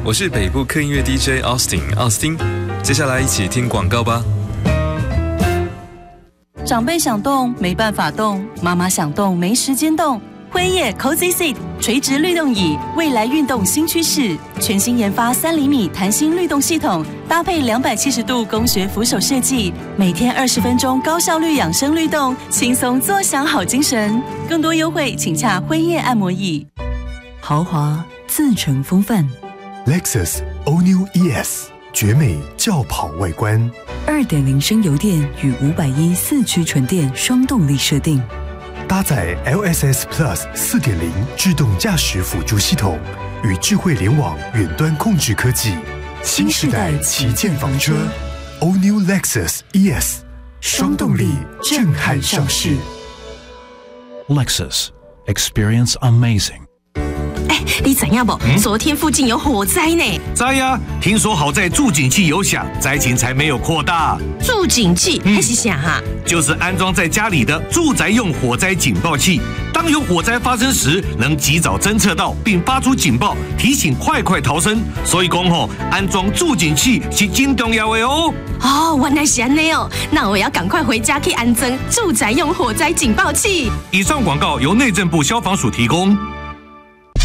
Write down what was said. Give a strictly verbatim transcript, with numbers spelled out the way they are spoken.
我是北部客音乐 D J Austin 奥斯汀，接下来一起听广告吧。 长辈想动没办法动，妈妈想动没时间动。辉夜 Cozy Seat 垂直律动椅，未来运动新趋势，全新研发三厘米弹性律动系统，搭配两百七十度工学扶手设计，每天二十分钟高效率养生律动，轻松坐享好精神。更多优惠请洽辉夜按摩椅。豪华自成风范。 Lexus All New E S 绝美轿跑外观， 二点零 升油电与五百一四驱纯电双动力设定， 搭载 L S S Plus 四点零 自动驾驶辅助系统与智慧联网远端控制科技，新时代旗舰房车 All New Lexus E S 双动力震撼上市。 Lexus Experience Amazing。 你知影不？嗯、昨天附近有火灾呢。 知呀，听说好在助警器有响，灾情才没有扩大。 助警器还是啥哈？ 就是安装在家里的住宅用火灾警报器，当有火灾发生时，能及早侦测到并发出警报，提醒快快逃生。所以讲吼，安装助警器是真重要的哦。 哦，原来是这样哦，那我要赶快回家去安装住宅用火灾警报器。 以上广告由内政部消防署提供。